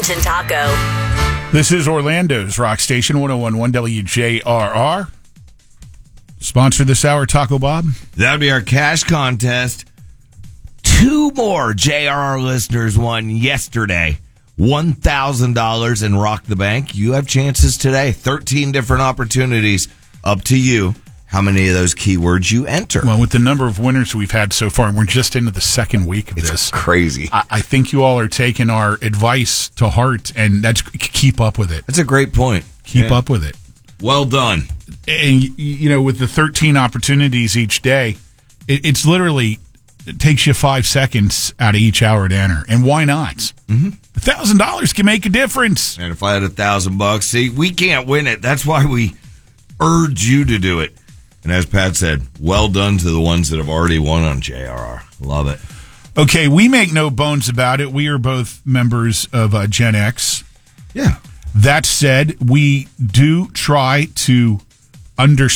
Mountain Taco. This is Orlando's Rock Station, 101.1 WJRR. Sponsor this hour, Taco Bob. That would be our cash contest. 2 more JRR listeners won yesterday. $1,000 in Rock the Bank. You have chances today. 13 different opportunities. Up to you how many of those keywords you enter. Well, with the number of winners we've had so far, and we're just into the second week of It's this. crazy. I think you all are taking our advice to heart, and that's keep up with it. That's a great point. Keep up with it. Well done. And, with the 13 opportunities each day, it's literally, it takes you 5 seconds out of each hour to enter. And why not? Mm-hmm. $1,000 can make a difference. And if I had $1,000, see, we can't win it. That's why we urge you to do it. And as Pat said, well done to the ones that have already won on JRR. Love it. Okay, we make no bones about it. We are both members of Gen X. Yeah. That said, we do try to understand